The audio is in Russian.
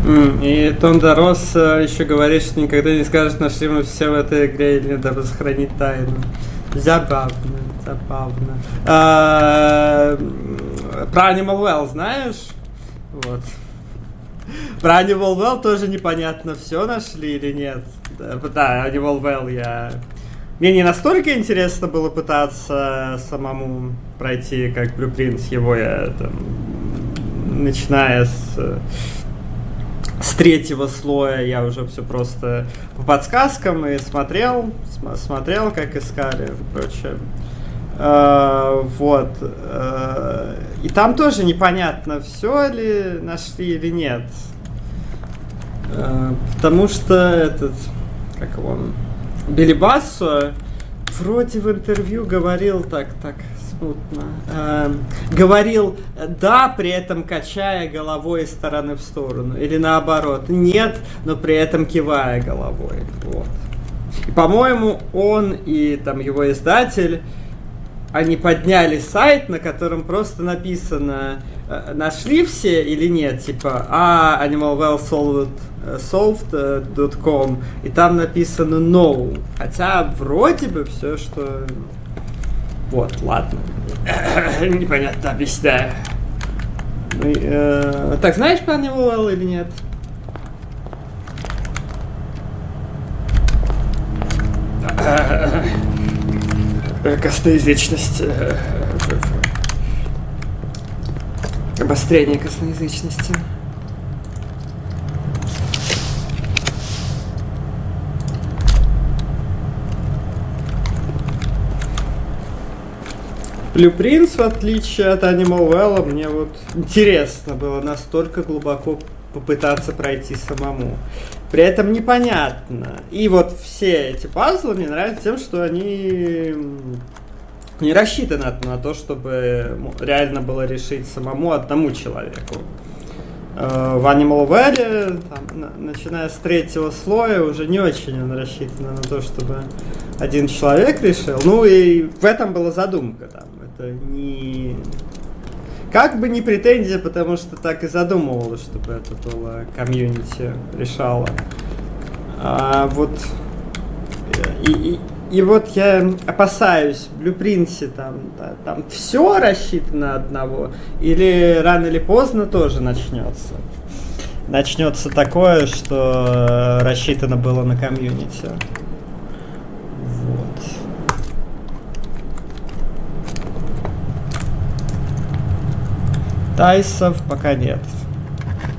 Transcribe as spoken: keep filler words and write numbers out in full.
Mm, и Тонда Росс еще говорит, что никогда не скажет, нашли мы все в этой игре или дабы сохранить тайну. Забавно, забавно. А, про Animal Well знаешь? Вот. Про Animal Well тоже непонятно, все нашли или нет. Да, да, Animal Well я... Мне не настолько интересно было пытаться самому пройти, как Blueprints его, я там, начиная с, с третьего слоя, я уже все просто по подсказкам и смотрел, см- смотрел, как искали и прочее. Uh, вот. Uh, и там тоже непонятно, все ли нашли или нет. Uh, потому что этот, как он, Билли Бассо вроде в интервью говорил так, так смутно. Uh, говорил да, при этом качая головой из стороны в сторону. Или наоборот, нет, но при этом кивая головой. Вот. И, по-моему, он и там его издатель, они подняли сайт, на котором просто написано, нашли все или нет, типа, а, animal well solved, solved точка ком, и там написано no. Хотя вроде бы все, что... Вот, ладно. Непонятно, объясняю. Ну, э, так, знаешь про animal well или нет? Косноязычность. Обострение косноязычности. Blueprints, в отличие от Animal Well, мне вот интересно было настолько глубоко попытаться пройти самому. При этом непонятно. И вот все эти пазлы мне нравятся тем, что они не рассчитаны на то, чтобы реально было решить самому одному человеку. В Animal Well, там, начиная с третьего слоя, уже не очень он рассчитан на то, чтобы один человек решил. Ну и в этом была задумка. Там. Это не... Как бы не претензия, потому что так и задумывалось, чтобы это было комьюнити решало. А вот и, и, и вот я опасаюсь, в Blueprints там, да, там все рассчитано на одного, или рано или поздно тоже начнется. Начнется такое, что рассчитано было на комьюнити. Вот. Тайсов пока нет.